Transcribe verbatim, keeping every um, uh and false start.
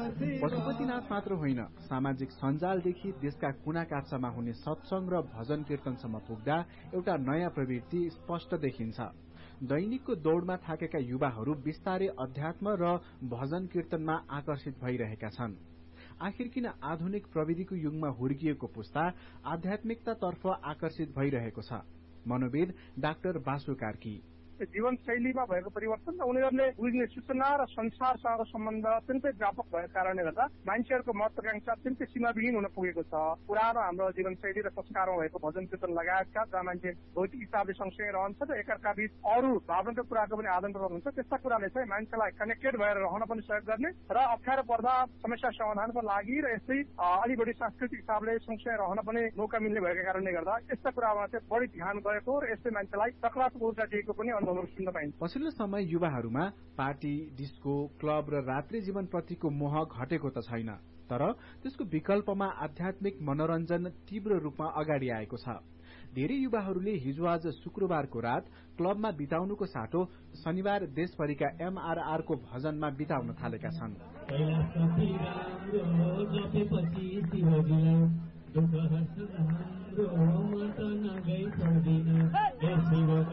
पशुपतिनाथ मात्र होइन, सामाजिक सञ्जालदेखि देशका कुना काप्चामा हुने सत्संग र भजन कीर्तनसम्म पुग्दा एउटा नयाँ प्रवृत्ति स्पष्ट देखिन्छ। दैनिकको दौड़मा थाकेका युवाहरू बिस्तारै अध्यात्म र भजन कीर्तनमा आकर्षित भइरहेका छन्। आखिर किन आधुनिक प्रविधिको युगमा हुर्किएको पुस्ता आध्यात्मिकतातर्फ आकर्षित भइरहेको छ? मनोविद डाक्टर बासु कार्की। जीवन शैलीमा भएको परिवर्तन र उनीहरूले बुझ्ने सूचना र संसारसँग सम्बन्ध अत्यन्तै व्यापक भएको कारणले गर्दा मान्छेहरूको महत्वाकांक्षा अत्यन्तै सीमाविहीन हुन पुगेको छ। पुरानो हाम्रो जीवन शैली र संस्कारमा भएको भजन कीर्तन लगायतका जहाँ मान्छे भौतिक हिसाबले सँगसँगै रहन्छ र एकअर्का बीच अरू भावनात्मक कुराको पनि आदान प्रदान हुन्छ, त्यस्ता कुराले चाहिँ मान्छेलाई कनेक्टेड भएर रहन पनि सहयोग गर्ने र अप्ठ्यारो पर्दा समस्या समाधानको लागि र यस्तै अलि बढी सांस्कृतिक हिसाबले सँगसँगै रहन पनि मौका मिल्ने भएको कारणले गर्दा यस्ता कुरामा चाहिँ बढी ध्यान गएको र यसले मान्छेलाई सकारात्मक ऊर्जा दिएको पनि पछिल्लो समय युवाहरूमा पार्टी, डिस्को, क्लब र रात्रि जीवन प्रतिको मोह घटेको त छैन, तर त्यसको विकल्पमा आध्यात्मिक मनोरञ्जन तीव्र रूपमा अगाडि आएको छ। धेरै युवाहरूले हिजो आज शुक्रबारको रात क्लबमा बिताउनुको साटो शनिबार देशभरिका एमआरआर को भजनमा बिताउन थालेका छन्।